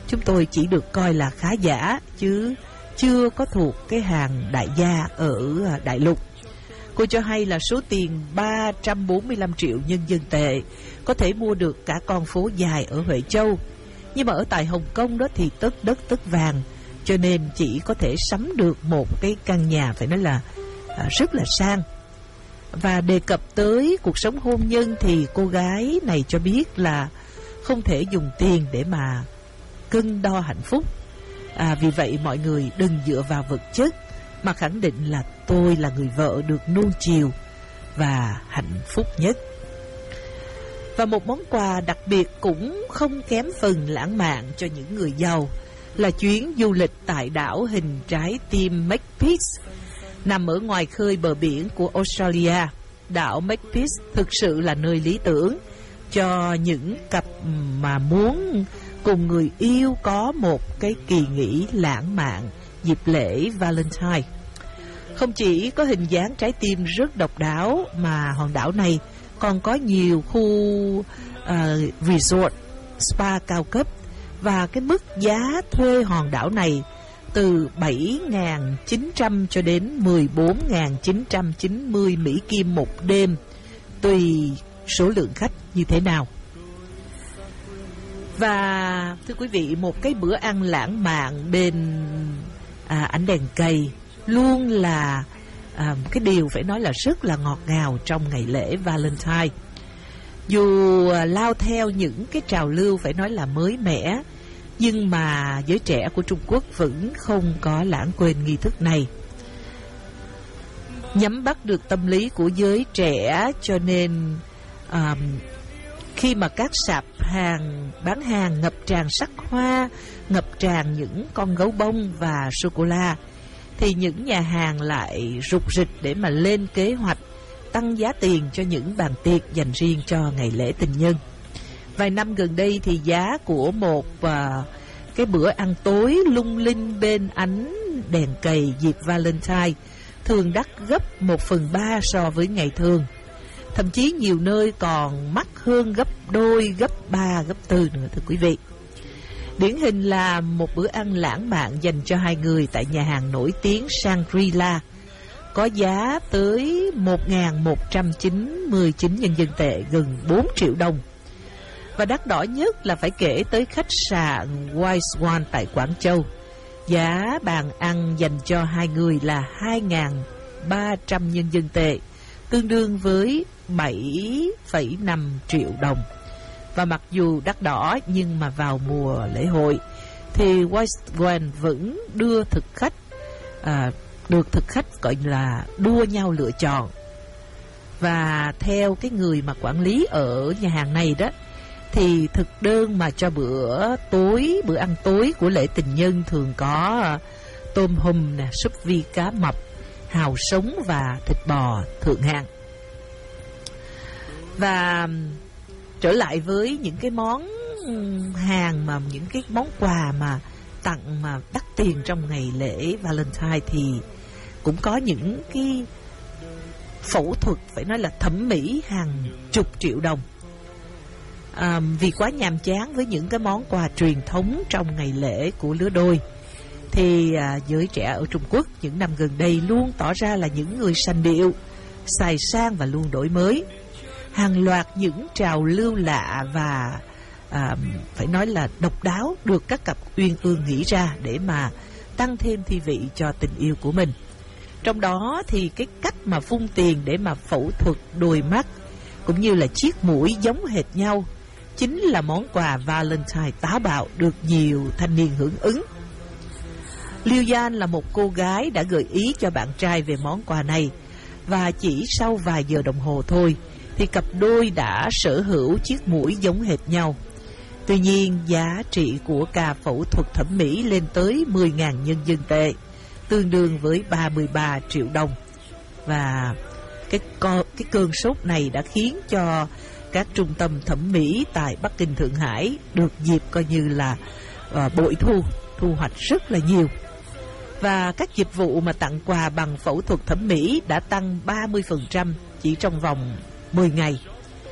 chúng tôi chỉ được coi là khá giả chứ chưa có thuộc cái hàng đại gia ở đại lục. Cô cho hay là số tiền 345 triệu nhân dân tệ có thể mua được cả con phố dài ở Huệ Châu. Nhưng mà ở tại Hồng Kông đó thì tất đất tất vàng, cho nên chỉ có thể sắm được một cái căn nhà phải nói là rất là sang. Và đề cập tới cuộc sống hôn nhân thì cô gái này cho biết là không thể dùng tiền để mà cân đo hạnh phúc. Vì vậy mọi người đừng dựa vào vật chất mà khẳng định là tôi là người vợ được nuông chiều và hạnh phúc nhất. Và một món quà đặc biệt cũng không kém phần lãng mạn cho những người giàu là chuyến du lịch tại đảo hình trái tim Makepeace, nằm ở ngoài khơi bờ biển của Australia. Đảo Makepeace thực sự là nơi lý tưởng cho những cặp mà muốn cùng người yêu có một cái kỳ nghỉ lãng mạn dịp lễ Valentine. Không chỉ có hình dáng trái tim rất độc đáo mà hòn đảo này còn có nhiều khu resort, spa cao cấp, và cái mức giá thuê hòn đảo này từ 7.900 cho đến 14.990 Mỹ Kim một đêm, tùy số lượng khách như thế nào. Và thưa quý vị, một cái bữa ăn lãng mạn bên ánh đèn cầy luôn là cái điều phải nói là rất là ngọt ngào trong ngày lễ Valentine. Dù lao theo những cái trào lưu phải nói là mới mẻ, nhưng mà giới trẻ của Trung Quốc vẫn không có lãng quên nghi thức này. Nhắm bắt được tâm lý của giới trẻ, cho nên khi mà các sạp hàng bán hàng ngập tràn sắc hoa, ngập tràn những con gấu bông và sô-cô-la, thì những nhà hàng lại rục rịch để mà lên kế hoạch tăng giá tiền cho những bàn tiệc dành riêng cho ngày lễ tình nhân. Vài năm gần đây thì giá của một cái bữa ăn tối lung linh bên ánh đèn cầy dịp Valentine thường đắt gấp 1/3 so với ngày thường. Thậm chí nhiều nơi còn mắc hơn gấp đôi, gấp 3, gấp 4 nữa thưa quý vị. Điển hình là một bữa ăn lãng mạn dành cho hai người tại nhà hàng nổi tiếng Shangri-La, có giá tới 1.199 nhân dân tệ, gần 4 triệu đồng. Và đắt đỏ nhất là phải kể tới khách sạn White Swan tại Quảng Châu. Giá bàn ăn dành cho hai người là 2.300 nhân dân tệ, tương đương với 7,5 triệu đồng. Và mặc dù đắt đỏ nhưng mà vào mùa lễ hội thì White Swan vẫn đưa được thực khách gọi là đua nhau lựa chọn. Và theo cái người mà quản lý ở nhà hàng này đó, thì thực đơn mà cho bữa ăn tối của lễ tình nhân thường có tôm hùm nè, súp vi cá mập, hàu sống và thịt bò thượng hạng. Và trở lại với những cái món hàng mà những cái món quà mà tặng mà đắt tiền trong ngày lễ Valentine, thì cũng có những cái phẫu thuật phải nói là thẩm mỹ hàng chục triệu đồng. Vì quá nhàm chán với những cái món quà truyền thống trong ngày lễ của lứa đôi, thì giới trẻ ở Trung Quốc những năm gần đây luôn tỏ ra là những người sành điệu, xài sang và luôn đổi mới. Hàng loạt những trào lưu lạ và phải nói là độc đáo được các cặp uyên ương nghĩ ra để mà tăng thêm thi vị cho tình yêu của mình. Trong đó thì cái cách mà phun tiền để mà phẫu thuật đôi mắt cũng như là chiếc mũi giống hệt nhau chính là món quà Valentine táo bạo được nhiều thanh niên hưởng ứng. Liu Yan là một cô gái đã gợi ý cho bạn trai về món quà này, và chỉ sau vài giờ đồng hồ thôi thì cặp đôi đã sở hữu chiếc mũi giống hệt nhau. Tuy nhiên giá trị của ca phẫu thuật thẩm mỹ lên tới 10.000 nhân dân tệ, tương đương với 33 triệu đồng. Và cái cơn sốt này đã khiến cho các trung tâm thẩm mỹ tại Bắc Kinh, Thượng Hải được dịp coi như là bội thu hoạch rất là nhiều. Và các dịch vụ mà tặng quà bằng phẫu thuật thẩm mỹ đã tăng 30% chỉ trong vòng 10 ngày.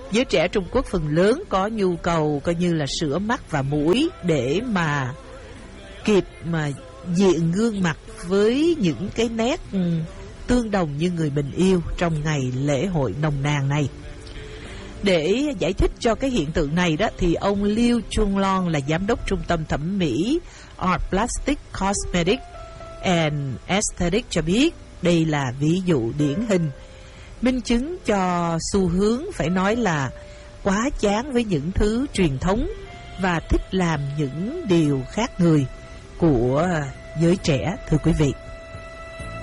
Giới trẻ Trung Quốc phần lớn có nhu cầu coi như là sửa mắt và mũi để mà kịp mà diện gương mặt với những cái nét tương đồng như người mình yêu trong ngày lễ hội nồng nàn này. Để giải thích cho cái hiện tượng này đó thì ông Liu Chunlong là giám đốc trung tâm thẩm mỹ Art Plastic Cosmetic and Aesthetic cho biết đây là ví dụ điển hình minh chứng cho xu hướng phải nói là quá chán với những thứ truyền thống và thích làm những điều khác người của giới trẻ, thưa quý vị.